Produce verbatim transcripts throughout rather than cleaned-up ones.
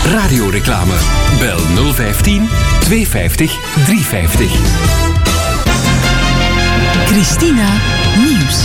Radioreclame. Bel nul vijftien tweehonderdvijftig driehonderdvijftig. Christina Nieuws.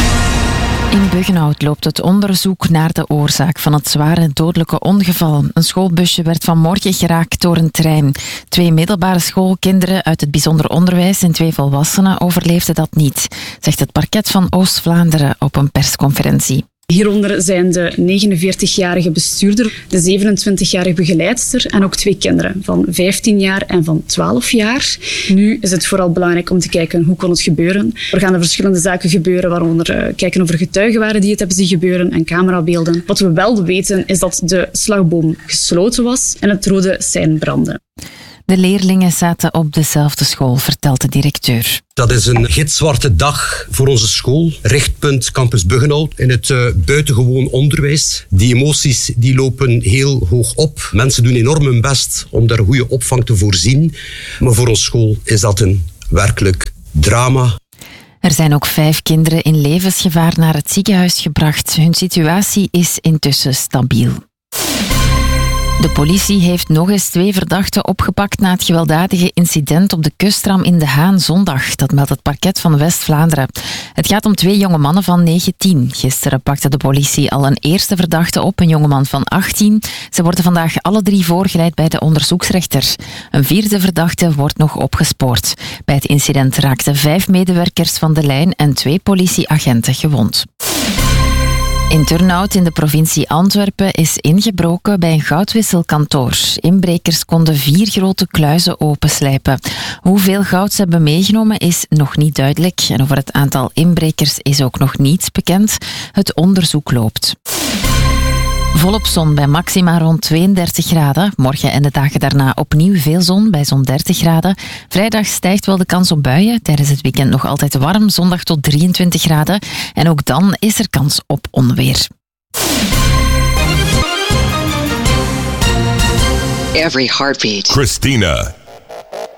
In Buggenhout loopt het onderzoek naar de oorzaak van het zware dodelijke ongeval. Een schoolbusje werd vanmorgen geraakt door een trein. Twee middelbare schoolkinderen uit het bijzonder onderwijs en twee volwassenen overleefden dat niet, zegt het parket van Oost-Vlaanderen op een persconferentie. Hieronder zijn de negenenveertigjarige bestuurder, de zevenentwintigjarige begeleidster en ook twee kinderen van vijftien jaar en van twaalf jaar. Nu is het vooral belangrijk om te kijken hoe kon het gebeuren. Er gaan er verschillende zaken gebeuren, waaronder uh, kijken of er getuigen waren die het hebben zien gebeuren en camerabeelden. Wat we wel weten is dat de slagboom gesloten was en het rode sein brandde. De leerlingen zaten op dezelfde school, vertelt de directeur. Dat is een gitzwarte dag voor onze school. Richtpunt Campus Buggenhout in het uh, buitengewoon onderwijs. Die emoties die lopen heel hoog op. Mensen doen enorm hun best om daar goede opvang te voorzien. Maar voor onze school is dat een werkelijk drama. Er zijn ook vijf kinderen in levensgevaar naar het ziekenhuis gebracht. Hun situatie is intussen stabiel. De politie heeft nog eens twee verdachten opgepakt na het gewelddadige incident op de kustram in De Haan zondag. Dat meldt het parket van West-Vlaanderen. Het gaat om twee jonge mannen van negentien. Gisteren pakte de politie al een eerste verdachte op, een jongeman van achttien. Ze worden vandaag alle drie voorgeleid bij de onderzoeksrechter. Een vierde verdachte wordt nog opgespoord. Bij het incident raakten vijf medewerkers van de lijn en twee politieagenten gewond. In Turnhout in de provincie Antwerpen is ingebroken bij een goudwisselkantoor. Inbrekers konden vier grote kluizen openslijpen. Hoeveel goud ze hebben meegenomen is nog niet duidelijk. En over het aantal inbrekers is ook nog niets bekend. Het onderzoek loopt. Volop zon bij maxima rond tweeëndertig graden. Morgen en de dagen daarna opnieuw veel zon bij zo'n dertig graden. Vrijdag stijgt wel de kans op buien. Tijdens het weekend nog altijd warm, zondag tot drieëntwintig graden. En ook dan is er kans op onweer. Every heartbeat. Christina